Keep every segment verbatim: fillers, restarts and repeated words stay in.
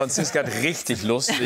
Franziska hat richtig lustig.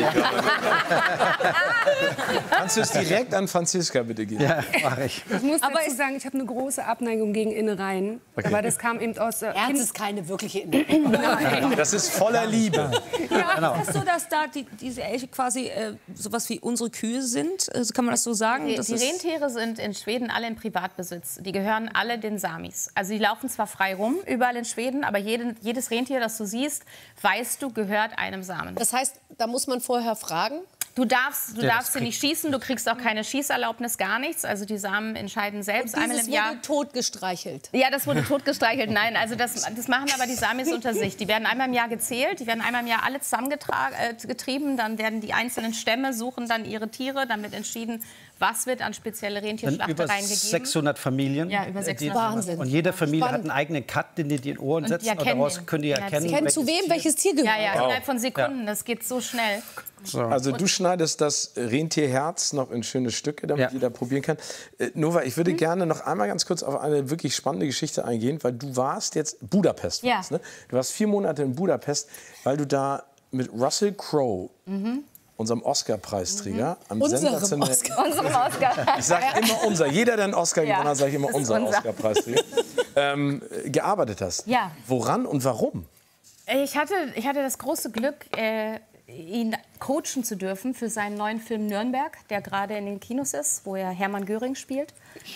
Kannst du es direkt an Franziska bitte geben? Ja, mache ich. Ich muss dazu sagen, ich habe eine große Abneigung gegen Innereien. Okay. Aber das kam eben aus... Äh, Herz ist keine wirkliche Innereien. Nein. Das ist voller Liebe. Ja, genau. Ist das so, dass da die, diese Elche quasi äh, sowas wie unsere Kühe sind? Also kann man das so sagen? Die, das die ist Rentiere sind in Schweden alle in Privatbesitz. Die gehören alle den Samis. Also die laufen zwar frei rum, überall in Schweden, aber jeden, jedes Rentier, das du siehst, weißt du, gehört einem Samen. Das heißt, da muss man vorher fragen? Du darfst, du Ja, darfst sie nicht schießen, du kriegst auch keine Schießerlaubnis, gar nichts. Also die Samen entscheiden selbst Und einmal dieses im Jahr. wurde tot gestreichelt. Ja, das wurde totgestreichelt. Nein, also das, das machen aber die Samis unter sich. Die werden einmal im Jahr gezählt, die werden einmal im Jahr alle zusammengetrieben. Äh, dann werden die einzelnen Stämme, suchen dann ihre Tiere. Dann wird entschieden, was wird an spezielle Dann Rentierschlachtereien über gegeben. sechshundert Familien. Ja, über sechshundert. Die- Wahnsinn. Und jede Familie Spannend. hat einen eigenen Cut, den die in die Ohren Und setzen. die Und erkennen daraus den. können die Ja, erkennen, sie Kennt zu wem welches Tier gehört. Ja, ja, Wow. innerhalb von Sekunden. Das geht so schnell. Also du schneidest das Rentierherz noch in schöne Stücke, damit Ja. jeder probieren kann. Äh, Nova, ich würde gerne noch einmal ganz kurz auf eine wirklich spannende Geschichte eingehen, weil du warst jetzt Budapest. Ja. Warst, ne? Du warst vier Monate in Budapest, weil du da mit Russell Crowe, unserem Oscar-Preisträger, am Unserem sensationellen... Oscar. Unserem Oscar. Ich sage immer unser. Jeder, der einen Oscar Ja, gewonnen hat, sage ich immer das ist unser unser. Oscar-Preisträger. ähm, gearbeitet hast. Ja. Woran und warum? Ich hatte, ich hatte das große Glück, äh, ihn coachen zu dürfen für seinen neuen Film Nürnberg, der gerade in den Kinos ist, wo er Hermann Göring spielt.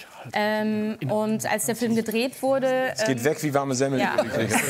Ähm, und als der Film gedreht wurde... Es geht weg wie warme Semmel. Ja.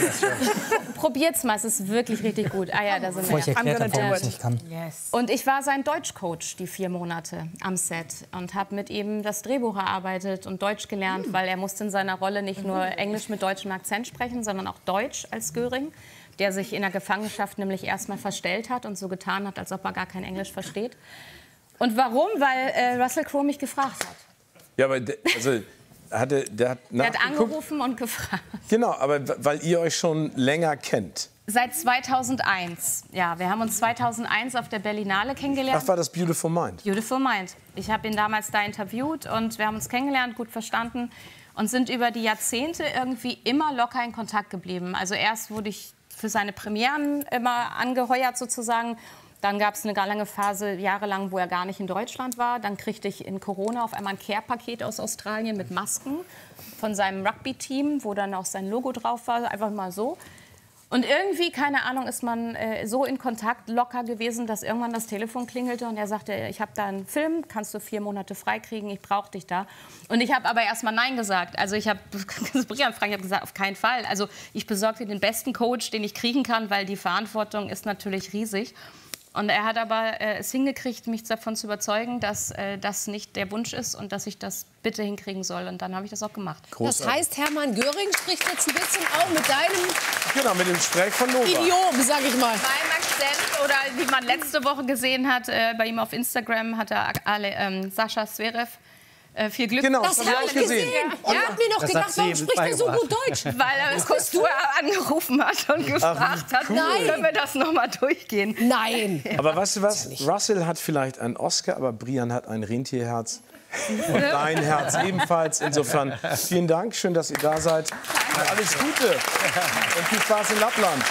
Probiert's mal, es ist wirklich richtig gut. Ah ja, da sind Bevor ich wir. erklärt habe, warum ich es nicht kann. Und ich war sein Deutschcoach die vier Monate am Set und habe mit ihm das Drehbuch erarbeitet und Deutsch gelernt, weil er musste in seiner Rolle nicht nur Englisch mit deutschem Akzent sprechen, sondern auch Deutsch als Göring, der sich in der Gefangenschaft nämlich erstmal verstellt hat und so getan hat, als ob er gar kein Englisch versteht. Und warum? Weil äh, Russell Crowe mich gefragt hat. Ja, aber der, also, hatte, der hat Er hat nachgeguckt. angerufen und gefragt. Genau, aber w- weil ihr euch schon länger kennt. Seit zweitausendeins. Ja, wir haben uns zweitausendeins auf der Berlinale kennengelernt. Ach, war das Beautiful Mind? Beautiful Mind. Ich habe ihn damals da interviewt und wir haben uns kennengelernt, gut verstanden und sind über die Jahrzehnte irgendwie immer locker in Kontakt geblieben. Also erst wurde ich für seine Premieren immer angeheuert sozusagen. Dann gab es eine gar lange Phase, jahrelang, wo er gar nicht in Deutschland war. Dann kriegte ich in Corona auf einmal ein Care-Paket aus Australien mit Masken von seinem Rugby-Team, wo dann auch sein Logo drauf war, einfach mal so. Und irgendwie, keine Ahnung, ist man äh, so in Kontakt locker gewesen, dass irgendwann das Telefon klingelte und er sagte, ich habe da einen Film, kannst du vier Monate freikriegen, ich brauche dich da. Und ich habe aber erst mal Nein gesagt. Also ich habe Brian fragen, ich habe gesagt, auf keinen Fall. Also ich besorge dir den besten Coach, den ich kriegen kann, weil die Verantwortung ist natürlich riesig. Und er hat aber äh, es hingekriegt, mich davon zu überzeugen, dass äh, das nicht der Wunsch ist und dass ich das bitte hinkriegen soll. Und dann habe ich das auch gemacht. Das heißt, Hermann Göring spricht jetzt ein bisschen auch mit deinem Genau, mit dem Sprech von Nova. Idiom, sag ich mal. Mein Akzent, oder wie man letzte Woche gesehen hat, äh, bei ihm auf Instagram hat er alle, ähm, Sascha Zverev äh, viel Glück. Genau, Das das habe habe ich ich gesehen. gesehen. Und Ja? hab mir noch Das gedacht, hat sie warum ihm spricht er so beigebracht. gut Deutsch? Weil er das kurz vorher angerufen hat und gefragt hat, Nein. können wir das noch mal durchgehen. Nein. Aber weißt du was? Russell hat vielleicht einen Oscar, aber Brian hat ein Rentierherz. Und dein Herz ebenfalls. Insofern vielen Dank, schön, dass ihr da seid. Und alles Gute und viel Spaß in Lappland.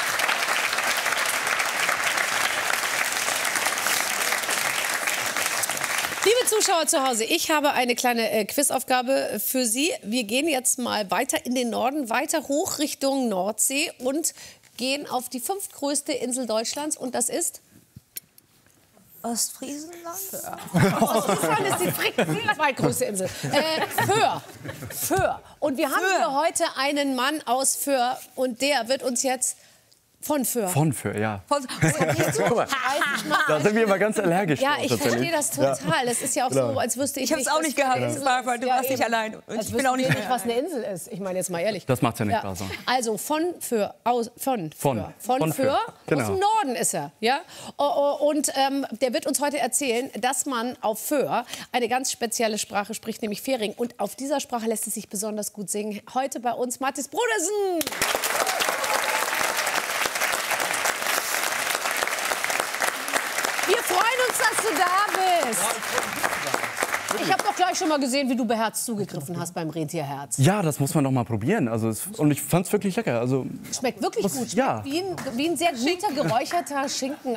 Liebe Zuschauer zu Hause, ich habe eine kleine äh, Quizaufgabe für Sie. Wir gehen jetzt mal weiter in den Norden, weiter hoch Richtung Nordsee und gehen auf die fünftgrößte Insel Deutschlands. Und das ist? Ostfriesenland? Ostfriesland ist die zweitgrößte Insel. Äh, Föhr. Föhr. Und wir haben hier heute einen Mann aus Föhr und der wird uns jetzt von Föhr. Von für, ja. Von, Guck mal. Da sind wir immer ganz allergisch. Ja, drauf, ich tatsächlich. verstehe das total. Das ist ja auch so, als wüsste ich Ich habe es nicht, auch was nicht für eine gehabt, Insel Barbara, ist. du Ja, warst nicht eben. allein. Und Als ich bin auch nicht wüssten wir was eine Insel ist. Ich meine jetzt mal ehrlich. Das macht's ja nicht Ja. klar so. Also von für aus von Von. für, von, Von für, für. Genau. aus dem Norden ist er, ja. Oh, oh, und ähm, der wird uns heute erzählen, dass man auf Föhr eine ganz spezielle Sprache spricht, nämlich Färing. Und auf dieser Sprache lässt es sich besonders gut singen. Heute bei uns Mathis Brodersen. Wir freuen uns, dass du da bist. Ich habe doch gleich schon mal gesehen, wie du beherzt zugegriffen hast beim Rentierherz. Ja, das muss man noch mal probieren. Also es, und ich fand's wirklich lecker. Also Schmeckt wirklich Was- gut. Schmeckt ja. wie, ein, wie ein sehr guter geräucherter Schinken